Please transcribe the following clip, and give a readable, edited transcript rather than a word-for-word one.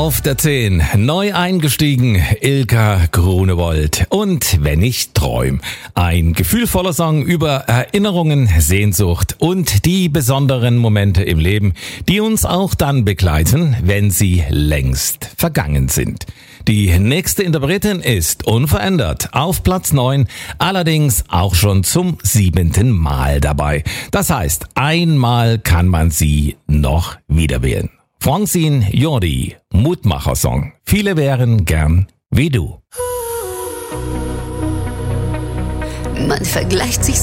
Auf der 10, neu eingestiegen, Ilka Grunewold. Und wenn ich träum. Ein gefühlvoller Song über Erinnerungen, Sehnsucht und die besonderen Momente im Leben, die uns auch dann begleiten, wenn sie längst vergangen sind. Die nächste Interpretin ist unverändert auf Platz 9, allerdings auch schon zum 7. Mal dabei. Das heißt, einmal kann man sie noch wieder wählen. Francine Jordi, Mutmacher-Song. Viele wären gern wie du. Man vergleicht sich